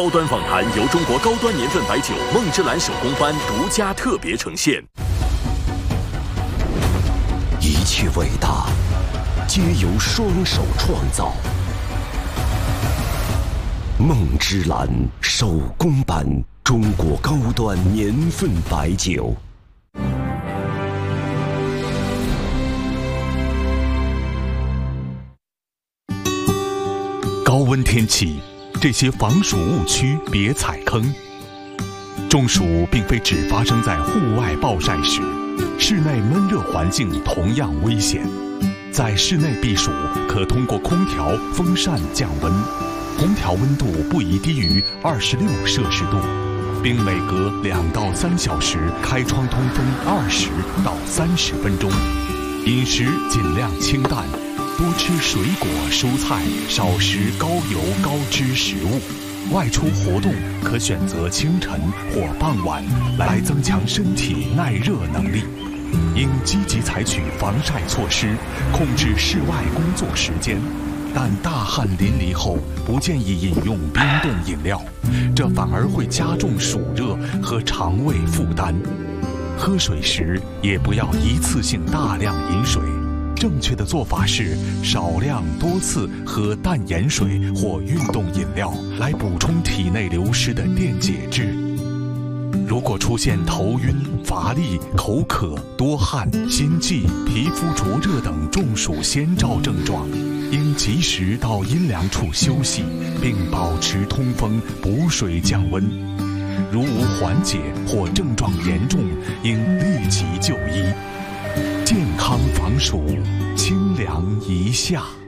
高端访谈由中国高端年份白酒梦之蓝手工班独家特别呈现。 一切伟大，皆由双手创造。梦之蓝手工班中国高端年份白酒。 高温天气，这些防暑误区别踩坑。中暑并非只发生在户外暴晒时，室内闷热环境同样危险。在室内避暑，可通过空调、风扇降温，空调温度不宜低于26摄氏度，并每隔2到3小时开窗通风20到30分钟。饮食尽量清淡，多吃水果、蔬菜，少食高油高脂食物。外出活动可选择清晨或傍晚，来增强身体耐热能力。应积极采取防晒措施，控制室外工作时间。但大汗淋漓后，不建议饮用冰冻饮料，这反而会加重暑热和肠胃负担。喝水时也不要一次性大量饮水。正确的做法是少量多次喝淡盐水或运动饮料，来补充体内流失的电解质。如果出现头晕、乏力、口渴、多汗、心悸、皮肤灼热等中暑先兆症状，应及时到阴凉处休息，并保持通风、补水降温。如无缓解或症状严重，应立即就医。健康防暑，清凉一夏。